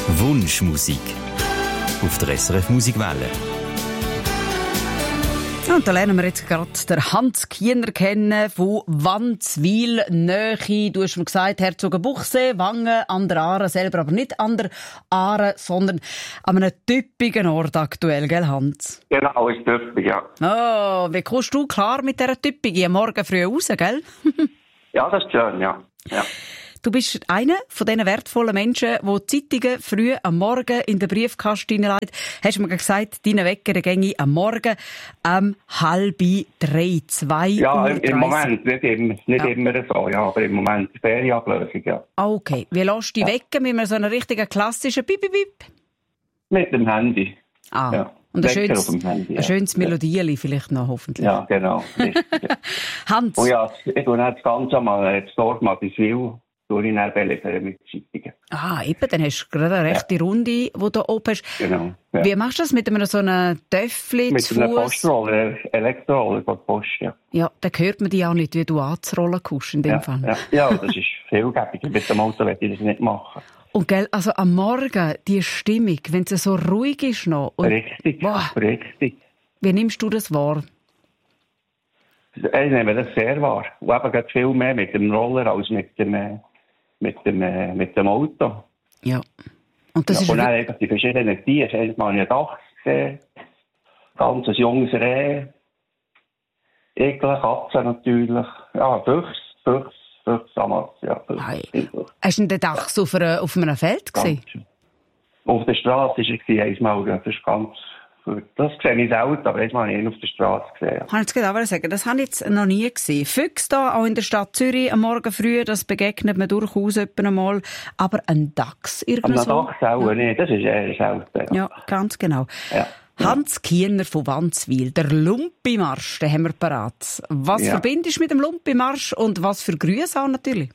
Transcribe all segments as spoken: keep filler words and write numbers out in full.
Wunschmusik auf der S R F Musikwelle. Und da lernen wir jetzt gerade den Hans Kiener kennen von Wandswil, Nähe. Du hast mir gesagt, Herzogenbuchsee, Wangen, an der Aare, selber aber nicht an der Aare, sondern an einem typischen Ort aktuell, gell Hans? Genau, ist typisch, ja. Oh, wie kommst du klar mit dieser Typige? Am Morgen früh raus, gell? Ja, das ist schön, ja. ja. Du bist einer von diesen wertvollen Menschen, die Zeitungen früh am Morgen in den Briefkasten hineinlegen. Hast du mir gesagt, deine Wecker gänge am Morgen um halb drei, zwei Uhr. Ja, im, im Moment, nicht, immer, nicht ja. immer so, ja, aber im Moment Ferienablösung, ja. Okay, wie lässt du dich ja. wecken mit so einem richtigen klassischen Bip, Bip, Bip? Mit dem Handy. Ah, ja. Und ein schönes, Handy, ja. ein schönes Melodieli vielleicht noch, hoffentlich. Ja, genau. Hans. Und ja, ich tue das Ganze mal, das Dorf Madiswil, durch in Erbelle mit Zeitungen. Ah, eben, dann hast du gerade eine rechte ja. Runde, die du oben hast. Genau. Ja. Wie machst du das mit einem so einem Töffli mit zu Fuss? Mit einem Postroller, Elektroroller von der Post, ja. Ja, dann hört man dich auch nicht, wie du anzurollen kannst in dem ja, Fall. Ja. ja, das ist vielgäbiger. Mit dem Auto möchte ich das nicht machen. Und gell, also am Morgen, die Stimmung, wenn es so ruhig ist noch. Und, richtig, boah, richtig. Wie nimmst du das wahr? Ich nehme das sehr wahr. Und eben geht viel mehr mit dem Roller als mit dem... Mit dem, äh, mit dem Auto. Ja. Und das ja, ist... Und dann einfach die verschiedenen Tiere. Erst mal ein Dachs gesehen. Ganz ein junges Reh. Ekel, Katzen natürlich. Ja, Füchse, Füchse, Füchse damals. Ja, Füchse. Hast du den Dachs auf, einer, auf einem Feld gesehen? Ganz. Auf der Straße war er einmal. Das ist ganz... Das sehe ich selten, aber einmal habe ich ihn auf der Straße gesehen. Ich wollte gerade sagen, das habe ich jetzt noch nie gesehen. Füchse da, auch in der Stadt Zürich, am Morgen früh, das begegnet man durchaus etwa einmal. Aber ein Dachs irgendwo? Ein Dachs auch ja. nicht, das ist eher selten. Ja, ja ganz genau. Ja. Hans Kiener von Wandswil, der Lumpimarsch, den haben wir parat. Was ja. verbindest du mit dem Lumpimarsch und was für Grüße auch natürlich?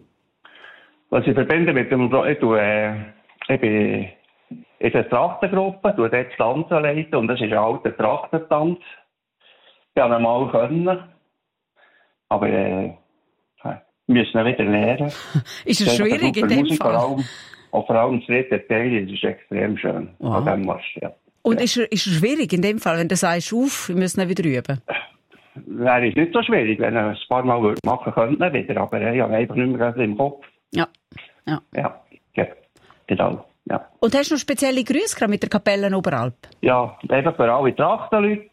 Was ich verbinde mit dem... Ich, tue, äh, ich bin... ist eine Trachtengruppe, die dort das Tanzen leiten, und das ist ein alter Trachtentanz. Ich konnte ihn mal können, aber äh, wir müssen ihn wieder lernen. Ist es schwierig in dem Musik, Fall? Vor allem, und vor allem das dritte Teil, das ist extrem schön. Wow. An dem Marsch, ja. Und ja. ist es ist schwierig in dem Fall, wenn du sagst, uff, wir müssen ihn wieder üben? Wäre es nicht so schwierig, wenn er ein paar Mal machen könnte, wieder, aber äh, ich habe einfach nicht mehr im Kopf. Ja. Ja. Ja, ja. Genau. Ja. Und hast du noch spezielle Grüße mit der Kapelle Oberalp? Ja, einfach für alle Trachtenleute.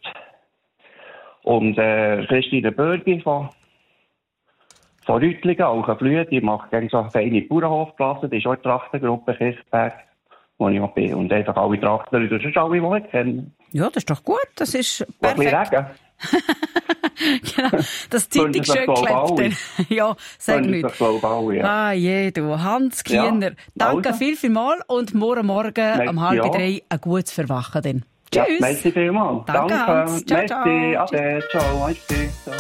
Und äh, Christine Börgi von, von Rüttlingen, auch ein Flühe, die macht gerne so eine feine Bauernhofklasse, die ist auch die Trachtengruppe Kirchberg, wo ich auch bin. Und einfach alle Trachtenleute, das ist alle, die ich kenne. Ja, das ist doch gut, das ist perfekt. Ein bisschen genau, das Zeitung schön geklebt. Ja, sag nicht. Ja. Ah je, du, Hans Kiener. Ja, danke also. viel, viel mal und morgen Morgen merci, um halb ja. drei ein gutes Verwachen. Dann. Ja, tschüss. Merci vielmals. Danke, danke. Hans. Ciao, merci. ciao. Ade. Ciao. Merci. Ciao.